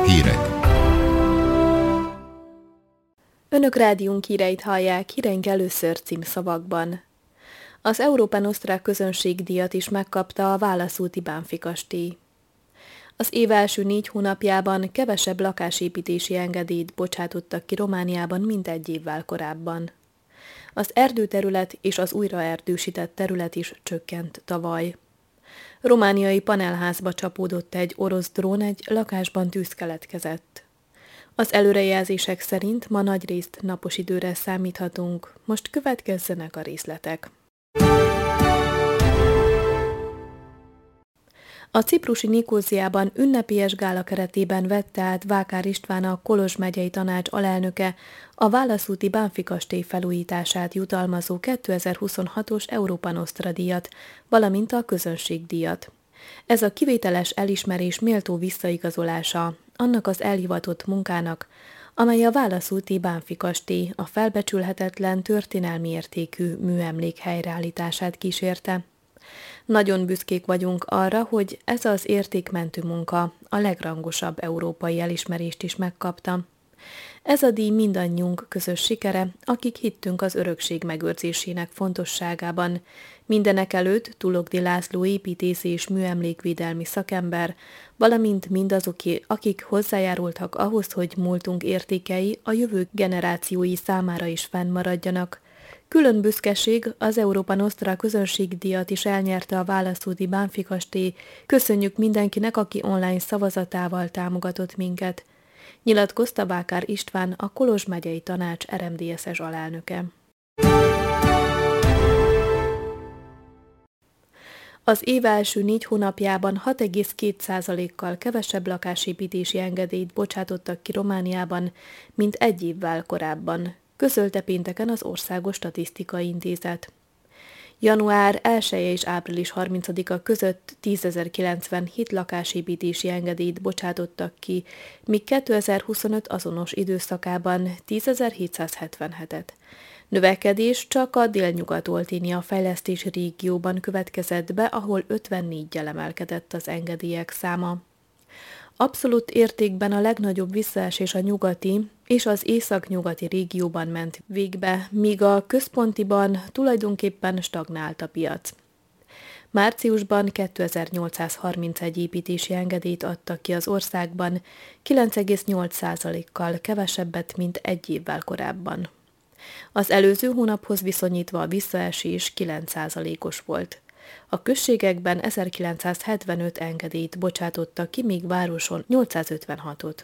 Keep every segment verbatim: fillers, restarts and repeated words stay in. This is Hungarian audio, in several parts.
Hírek. Önök rádiónk híreit hallják, híreink először címszavakban. Az Európa Nostra közönségdíjat is megkapta a válaszúti Bánffy kastély. Az év első négy hónapjában kevesebb lakásépítési engedélyt bocsátottak ki Romániában, mint egy évvel korábban. Az erdőterület és az újraerdősített terület is csökkent tavaly. Romániai panelházba csapódott egy orosz drón, egy lakásban tűz keletkezett. Az előrejelzések szerint ma nagyrészt napos időre számíthatunk, most következzenek a részletek. A ciprusi Nikóziában ünnepélyes gála keretében vette át Vákár István, a Kolozs megyei tanács alelnöke a válaszúti Bánffy kastély felújítását jutalmazó kétezer-huszonhatos Európa Nostra díjat, valamint a közönségdíjat. Ez a kivételes elismerés méltó visszaigazolása annak az elhivatott munkának, amely a válaszúti Bánffy kastély a felbecsülhetetlen történelmi értékű műemlék helyreállítását kísérte. Nagyon büszkék vagyunk arra, hogy ez az értékmentő munka a legrangosabb európai elismerést is megkapta. Ez a díj mindannyiunk közös sikere, akik hittünk az örökség megőrzésének fontosságában. Mindenek előtt Tulogdi László építészi és műemlékvédelmi szakember, valamint mindazoké, akik hozzájárultak ahhoz, hogy múltunk értékei a jövő generációi számára is fennmaradjanak. Külön büszkeség, az Európa Nostra közönségdíjat is elnyerte a válaszúti Bánffy kastély. Köszönjük mindenkinek, aki online szavazatával támogatott minket, nyilatkozta Vákár István, a Kolozs megyei tanács er em dé es-es alelnöke. Az év első négy hónapjában hat egész két százalékkal kevesebb lakásépítési engedélyt bocsátottak ki Romániában, mint egy évvel korábban, közölte pénteken az Országos Statisztikai Intézet. január elseje és április harmincadika között tízezer-kilencvenhét lakásépítési engedélyt bocsátottak ki, míg kétezer-huszonöt azonos időszakában tízezer-hétszázhetvenhetet. Növekedés csak a Délnyugat-Olténia fejlesztési régióban következett be, ahol ötvennégyel emelkedett az engedélyek száma. Abszolút értékben a legnagyobb visszaesés a nyugati és az északnyugati régióban ment végbe, míg a központiban tulajdonképpen stagnált a piac. Márciusban kétezer-nyolcszázharmincegy építési engedélyt adtak ki az országban, kilenc egész nyolc százalékkal kevesebbet, mint egy évvel korábban. Az előző hónaphoz viszonyítva a visszaesés kilenc százalékos volt. A községekben ezerkilencszázhetvenöt engedélyt bocsátottak ki, míg városon nyolcszázötvenhatot.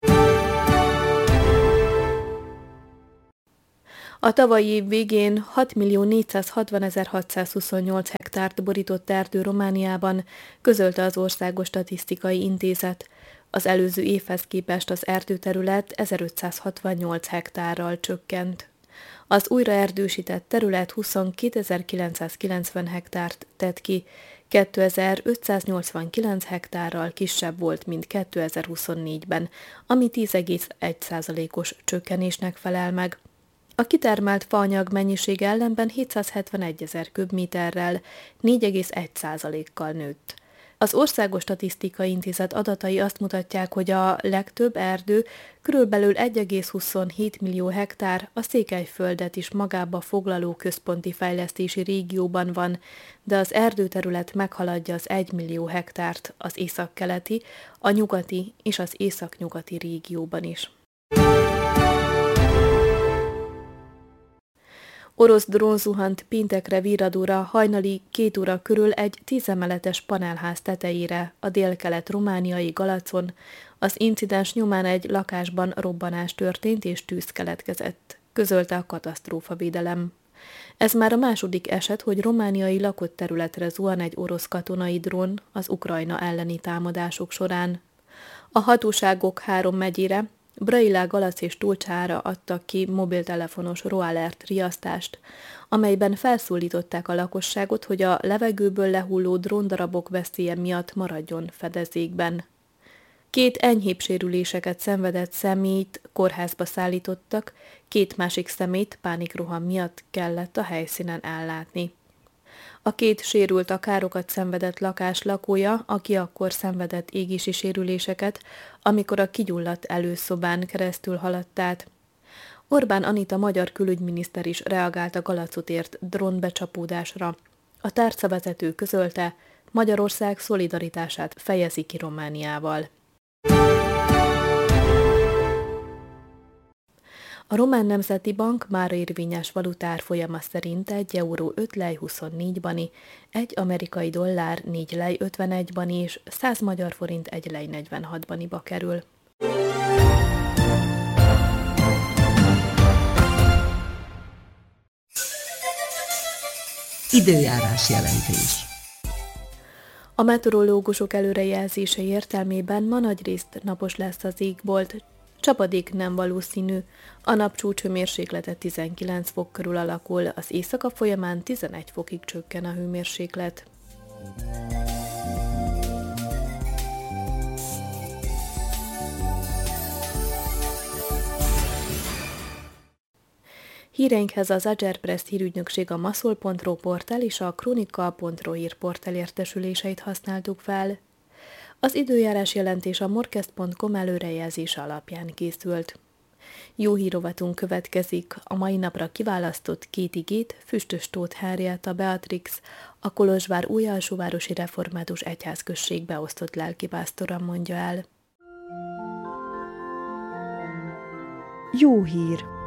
A tavalyi év végén hat millió négyszázhatvanezer-hatszázhuszonnyolc hektárt borított erdő Romániában, közölte az Országos Statisztikai Intézet. Az előző évhez képest az erdőterület ezerötszázhatvannyolc hektárral csökkent. Az újraerdősített terület huszonkétezer-kilencszázkilencven hektárt tett ki, kétezer-ötszáznyolcvankilenc hektárral kisebb volt, mint kétezer-huszonnégyben, ami tíz egész egy százalékos csökkenésnek felel meg. A kitermelt faanyag mennyisége ellenben hétszázhetvenegyezer köbméterrel, négy egész egy százalékkal nőtt. Az Országos Statisztikai Intézet adatai azt mutatják, hogy a legtöbb erdő, körülbelül egy egész huszonhét millió hektár, a Székelyföldet is magába foglaló központi fejlesztési régióban van, de az erdőterület meghaladja az egy millió hektárt az északkeleti, a nyugati és az északnyugati régióban is. Orosz drón zuhant péntekre Viradóra hajnali két óra körül egy tízemeletes panelház tetejére a délkelet-romániai Galacon. Az incidens nyomán egy lakásban robbanás történt és tűz keletkezett, közölte a katasztrófavédelem. Ez már a második eset, hogy romániai lakott területre zuhan egy orosz katonai drón az Ukrajna elleni támadások során. A hatóságok három megyére, Brailá, Galac és Tulcsára adtak ki mobiltelefonos RoAlert riasztást, amelyben felszólították a lakosságot, hogy a levegőből lehulló dróndarabok veszélye miatt maradjon fedezékben. Két enyhébb sérüléseket szenvedett személyt kórházba szállítottak, két másik személyt pánikroham miatt kellett a helyszínen ellátni. A két sérült a károkat szenvedett lakás lakója, aki akkor szenvedett égési sérüléseket, amikor a kigyulladt előszobán keresztül haladt át. Orbán Anita magyar külügyminiszter is reagált a Galacot ért drónbecsapódásra. A tárcavezető közölte, Magyarország szolidaritását fejezi ki Romániával. A Román Nemzeti Bank mára érvényes valutárfolyama szerint egy euró öt lej huszonnégy bani, egy amerikai dollár négy lej ötvenegy bani és száz magyar forint egy lej negyvenhat baniba kerül. Időjárás jelentés. A meteorológusok előrejelzése értelmében ma nagyrészt napos lesz az égbolt, csapadék nem valószínű, a nap csúcshőmérséklete tizenkilenc fok körül alakul, az éjszaka folyamán tizenegy fokig csökken a hőmérséklet. Híreinkhez az Agerpress hírügynökség, a maszol pont ro portál és a kronika pont ro hírportál értesüléseit használtuk fel. Az időjárás jelentés a morkest pont com előrejelzése alapján készült. Jó hírovatunk következik, a mai napra kiválasztott két igét Füstös Tóth Henrietta Beatrix, a Kolozsvár Újalsóvárosi Református Egyházközség beosztott lelkipásztora mondja el. Jó hír!